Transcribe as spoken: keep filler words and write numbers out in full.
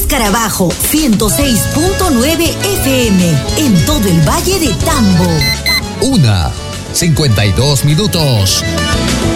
Escarabajo, ciento seis punto nueve F M, en todo el Valle de Tambo. Una, cincuenta y dos minutos.